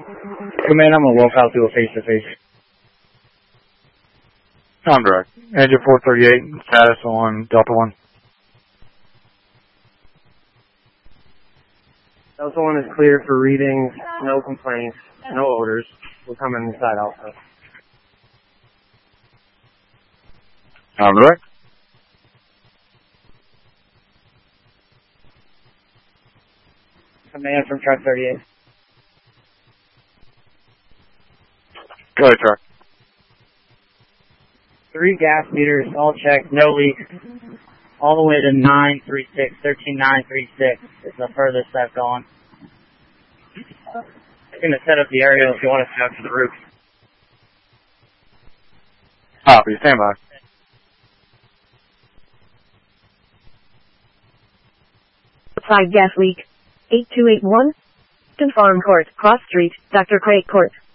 Command, I'm going to walk out to a face-to-face. I'm direct. Engine 438, status on Delta 1. Delta 1 is clear for readings, no complaints, no odors. We're coming inside also. I'm direct. Command from truck 38. Go ahead, truck. 3 gas meters, all checked, no leaks. All the way to 936, 13936 is the furthest I've gone. I'm going to set up the aerial if you want to set up to the roof. Copy, stand by. Applied gas leak. 8281. Confirm Court, Cross Street, Dr. Craig Court.